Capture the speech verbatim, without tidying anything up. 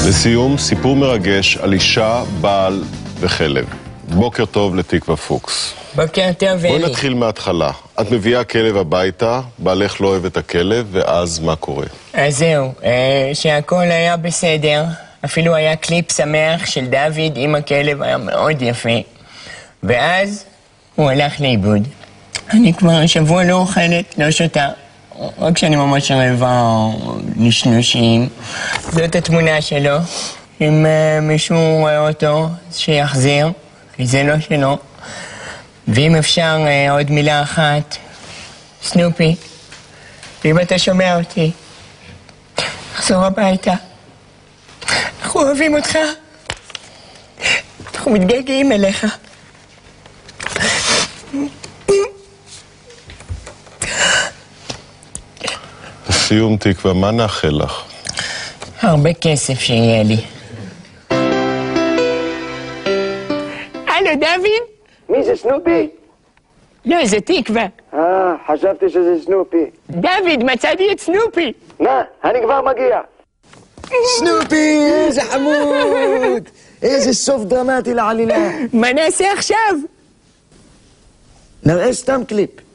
לסיום, סיפור מרגש על אישה, בעל וכלב. בוקר טוב לתקווה פוקס. בוקר טוב, אלי. בואי נתחיל מההתחלה. את מביאה כלב הביתה, בעלך לא אוהב את הכלב, ואז מה קורה? אז זהו, שהכל היה בסדר. אפילו היה קליפ שמח של דוד עם הכלב, היה מאוד יפה. ואז הוא הלך לאיבוד. אני כבר שבוע לא אוכלת, לא שותה. רק כשאני ממש רעבה או נשנושים. זאת התמונה שלו. אם uh, מישהו רואה אותו, שיחזיר, כי זה לא שלו. ואם אפשר uh, עוד מילה אחת, סנופי, אם אתה שומע אותי, תחזור הביתה. אנחנו אוהבים אותך. אנחנו מתגעגעים אליך. לסיום, תקווה, מה נאחל לך? הרבה כסף שיהיה לי. הלו, דוד? מי זה, סנופי? לא, זה תקווה. אה, חשבתי שזה סנופי. דוד, מצאתי את סנופי. מה? אני כבר מגיע. סנופי, איזה חמוד! איזה סוף דרמטי לעלילה. מה נעשה עכשיו? נראה סתם קליפ.